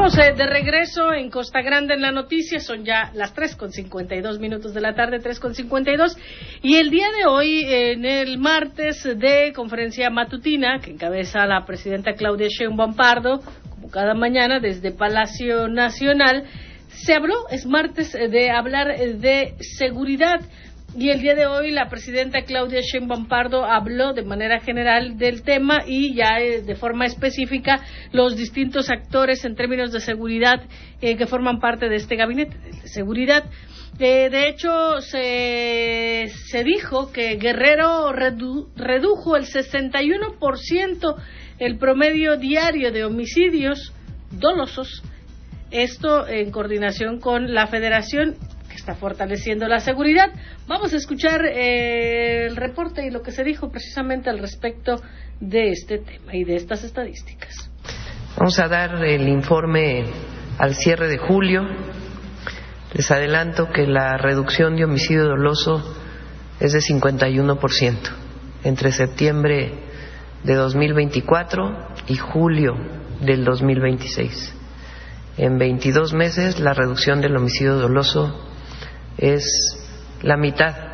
Estamos de regreso en Costa Grande en la noticia, son ya las 3:52 de la tarde, 3:52, y el día de hoy, en el martes de conferencia matutina, que encabeza la presidenta Claudia Sheinbaum Pardo, como cada mañana desde Palacio Nacional, se habló, es martes, de hablar de seguridad. Y el día de hoy la presidenta Claudia Sheinbaum Pardo habló de manera general del tema y ya de forma específica los distintos actores en términos de seguridad que forman parte de este gabinete de seguridad. De hecho, se dijo que Guerrero redujo el 61% el promedio diario de homicidios dolosos, esto en coordinación con la Federación, que está fortaleciendo la seguridad. Vamos a escuchar el reporte y lo que se dijo precisamente al respecto de este tema y de estas estadísticas. Vamos a dar el informe al cierre de julio. Les adelanto que la reducción de homicidio doloso es de 51% entre septiembre de 2024 y julio del 2026. En 22 meses la reducción del homicidio doloso es la mitad